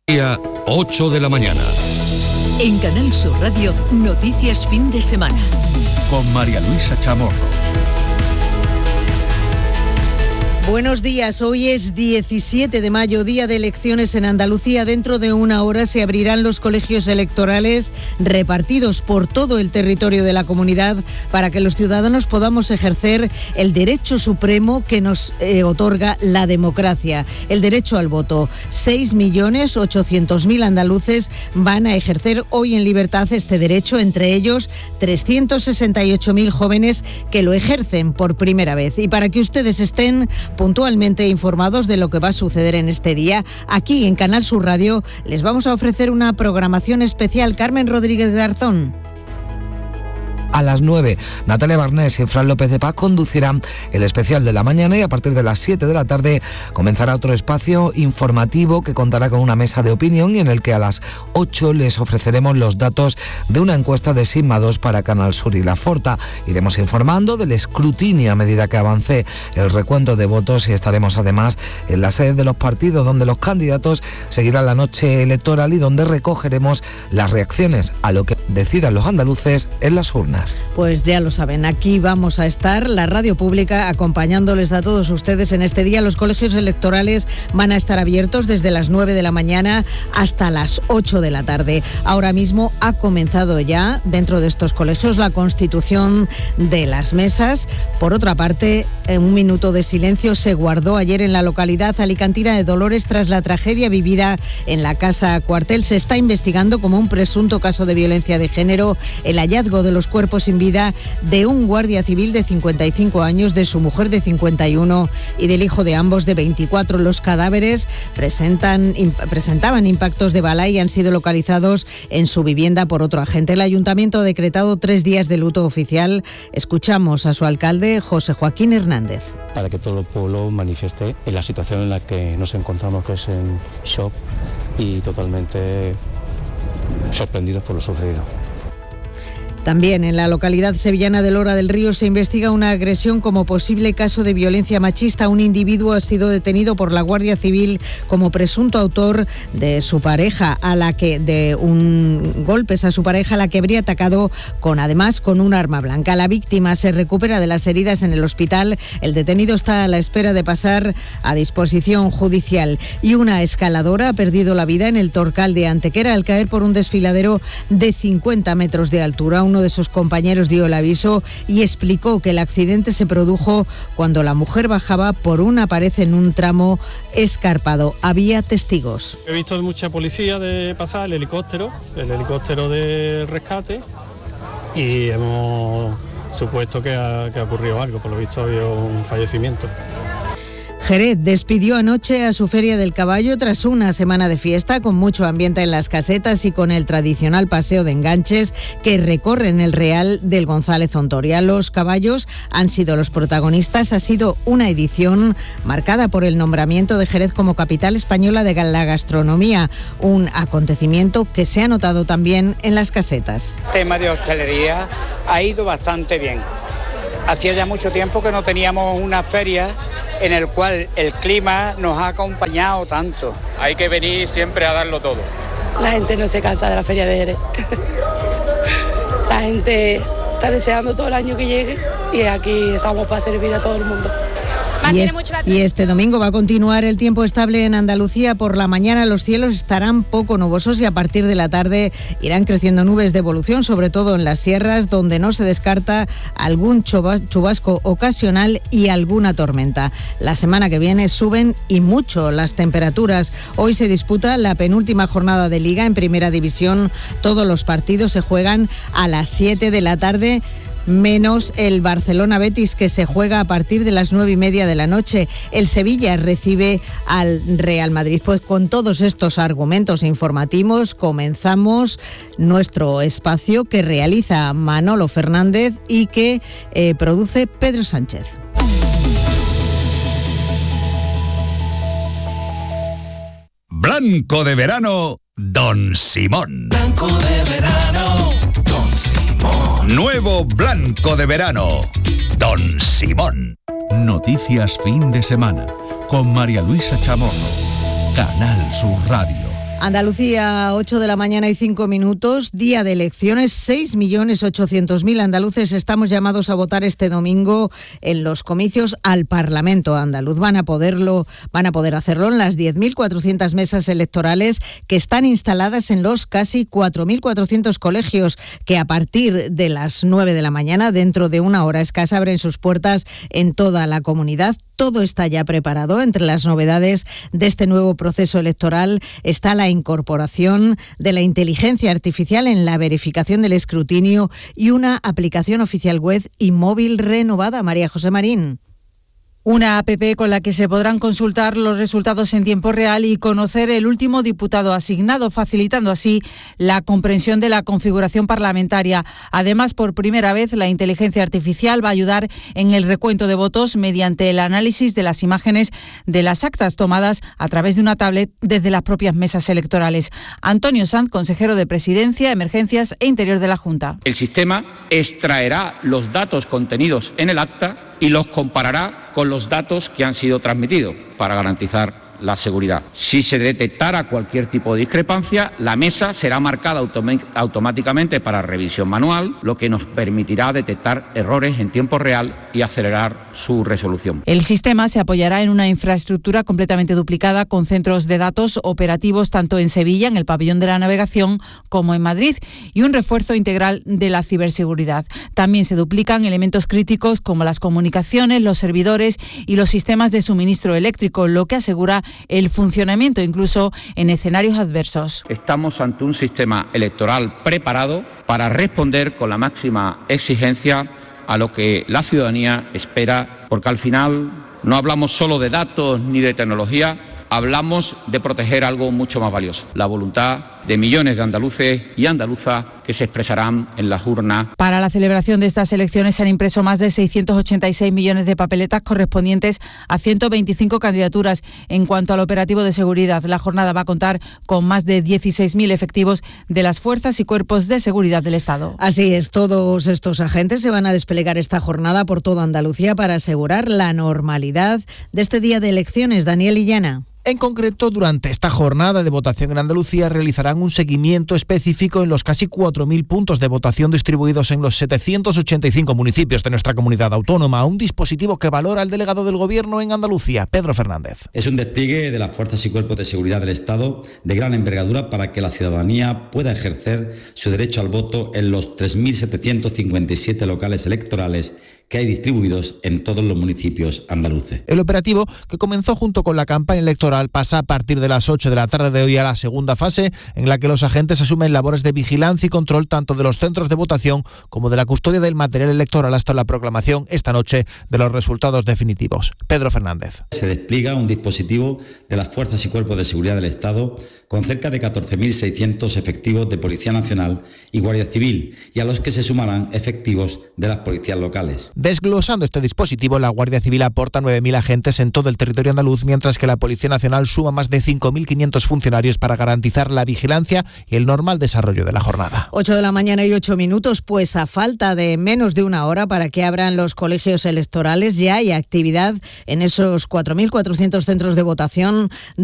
Día 8 de la mañana. En Canal Sur Radio, Noticias Fin de Semana. Con María Luisa Chamorro. Buenos días, hoy es 17 de mayo, día de elecciones en Andalucía. Dentro de una hora se abrirán los colegios electorales repartidos por todo el territorio de la comunidad para que los ciudadanos podamos ejercer el derecho supremo que nos otorga la democracia, el derecho al voto. 6.800.000 andaluces van a ejercer hoy en libertad este derecho, entre ellos 368.000 jóvenes que lo ejercen por primera vez. Y para que ustedes estén puntualmente informados de lo que va a suceder en este día, aquí en Canal Sur Radio les vamos a ofrecer una programación especial. Carmen Rodríguez de Arzón. A las 9, Natalia Barnés y Fran López de Paz conducirán el especial de la mañana y a partir de las 7 de la tarde comenzará otro espacio informativo que contará con una mesa de opinión y en el que a las 8 les ofreceremos los datos de una encuesta de Sigma 2 para Canal Sur y La Forta. Iremos informando del escrutinio a medida que avance el recuento de votos y estaremos además en la sede de los partidos donde los candidatos seguirán la noche electoral y donde recogeremos las reacciones a lo que decidan los andaluces en las urnas. Pues ya lo saben, aquí vamos a estar, la radio pública, acompañándoles a todos ustedes en este día. Los colegios electorales van a estar abiertos desde las 9 de la mañana hasta las 8 de la tarde. Ahora mismo ha comenzado ya dentro de estos colegios la constitución de las mesas. Por otra parte, un minuto de silencio se guardó ayer en la localidad alicantina de Dolores tras la tragedia vivida en la casa cuartel. Se está investigando como un presunto caso de violencia de género el hallazgo de los cuerpos sin vida de un guardia civil de 55 años, de su mujer de 51 y del hijo de ambos de 24. Los cadáveres presentaban impactos de bala y han sido localizados en su vivienda por otro agente. El ayuntamiento ha decretado 3 días de luto oficial. Escuchamos a su alcalde, José Joaquín Hernández. Para que todo el pueblo manifieste en la situación en la que nos encontramos, que es en shock y totalmente sorprendidos por lo sucedido. También en la localidad sevillana de Lora del Río se investiga una agresión como posible caso de violencia machista. Un individuo ha sido detenido por la Guardia Civil como presunto autor de su pareja, de un golpes a su pareja, a la que habría atacado además con un arma blanca. La víctima se recupera de las heridas en el hospital. El detenido está a la espera de pasar a disposición judicial. Y una escaladora ha perdido la vida en el Torcal de Antequera al caer por un desfiladero de 50 metros de altura. Uno de sus compañeros dio el aviso y explicó que el accidente se produjo cuando la mujer bajaba por una pared en un tramo escarpado. Había testigos. He visto mucha policía de pasar, el helicóptero de rescate, y hemos supuesto que ha ocurrido algo. Por lo visto había un fallecimiento. Jerez despidió anoche a su Feria del Caballo tras una semana de fiesta con mucho ambiente en las casetas y con el tradicional paseo de enganches que recorren el Real del González Ontoria. Los caballos han sido los protagonistas. Ha sido una edición marcada por el nombramiento de Jerez como capital española de la gastronomía, un acontecimiento que se ha notado también en las casetas. El tema de hostelería ha ido bastante bien. Hacía ya mucho tiempo que no teníamos una feria en el cual el clima nos ha acompañado tanto. Hay que venir siempre a darlo todo. La gente no se cansa de la feria de Jerez. La gente está deseando todo el año que llegue y aquí estamos para servir a todo el mundo. Y este domingo va a continuar el tiempo estable en Andalucía. Por la mañana los cielos estarán poco nubosos y a partir de la tarde irán creciendo nubes de evolución, sobre todo en las sierras, donde no se descarta algún chubasco ocasional y alguna tormenta. La semana que viene suben y mucho las temperaturas. Hoy se disputa la penúltima jornada de Liga en Primera División. Todos los partidos se juegan a las 7 de la tarde. Menos el Barcelona-Betis, que se juega a partir de las 9:30 de la noche. El Sevilla recibe al Real Madrid. Pues con todos estos argumentos informativos comenzamos nuestro espacio que realiza Manolo Fernández y que produce Pedro Sánchez. Blanco de verano, Don Simón. Blanco de verano, Don Simón. Nuevo Blanco de verano, Don Simón. Noticias fin de semana con María Luisa Chamorro. Canal Sur Radio. Andalucía, 8 de la mañana y 5 minutos, día de elecciones. 6.800.000 andaluces estamos llamados a votar este domingo en los comicios al Parlamento andaluz. Van a poder hacerlo en las 10.400 mesas electorales que están instaladas en los casi 4.400 colegios que a partir de las 9 de la mañana, dentro de una hora escasa, abren sus puertas en toda la comunidad. Todo está ya preparado. Entre las novedades de este nuevo proceso electoral está la incorporación de la inteligencia artificial en la verificación del escrutinio y una aplicación oficial web y móvil renovada. María José Marín. Una app con la que se podrán consultar los resultados en tiempo real y conocer el último diputado asignado, facilitando así la comprensión de la configuración parlamentaria. Además, por primera vez, la inteligencia artificial va a ayudar en el recuento de votos mediante el análisis de las imágenes de las actas tomadas a través de una tablet desde las propias mesas electorales. Antonio Sanz, consejero de Presidencia, Emergencias e Interior de la Junta. El sistema extraerá los datos contenidos en el acta y los comparará con los datos que han sido transmitidos para garantizar la seguridad. Si se detectara cualquier tipo de discrepancia, la mesa será marcada automáticamente para revisión manual, lo que nos permitirá detectar errores en tiempo real y acelerar su resolución. El sistema se apoyará en una infraestructura completamente duplicada con centros de datos operativos tanto en Sevilla, en el pabellón de la navegación, como en Madrid, y un refuerzo integral de la ciberseguridad. También se duplican elementos críticos como las comunicaciones, los servidores y los sistemas de suministro eléctrico, lo que asegura el funcionamiento incluso en escenarios adversos. Estamos ante un sistema electoral preparado para responder con la máxima exigencia a lo que la ciudadanía espera, porque al final no hablamos solo de datos ni de tecnología, hablamos de proteger algo mucho más valioso, la voluntad de millones de andaluces y andaluzas que se expresarán en las urnas. Para la celebración de estas elecciones se han impreso más de 686 millones de papeletas correspondientes a 125 candidaturas. En cuanto al operativo de seguridad, la jornada va a contar con más de 16.000 efectivos de las fuerzas y cuerpos de seguridad del Estado. Así es, todos estos agentes se van a desplegar esta jornada por toda Andalucía para asegurar la normalidad de este día de elecciones. Daniel Illana. En concreto, durante esta jornada de votación en Andalucía realizarán un seguimiento específico en los casi 4.000 puntos de votación distribuidos en los 785 municipios de nuestra comunidad autónoma, un dispositivo que valora el delegado del Gobierno en Andalucía, Pedro Fernández. Es un despliegue de las fuerzas y cuerpos de seguridad del Estado de gran envergadura para que la ciudadanía pueda ejercer su derecho al voto en los 3.757 locales electorales que hay distribuidos en todos los municipios andaluces. El operativo, que comenzó junto con la campaña electoral, pasa a partir de las 8 de la tarde de hoy a la segunda fase, en la que los agentes asumen labores de vigilancia y control tanto de los centros de votación como de la custodia del material electoral hasta la proclamación esta noche de los resultados definitivos. Pedro Fernández. Se despliega un dispositivo de las fuerzas y cuerpos de seguridad del Estado con cerca de 14.600 efectivos de Policía Nacional y Guardia Civil, y a los que se sumarán efectivos de las policías locales. Desglosando este dispositivo, la Guardia Civil aporta 9.000 agentes en todo el territorio andaluz, mientras que la Policía Nacional suma más de 5.500 funcionarios para garantizar la vigilancia y el normal desarrollo de la jornada. 8 de la mañana y 8 minutos, pues a falta de menos de una hora para que abran los colegios electorales, ya hay actividad en esos 4.400 centros de votación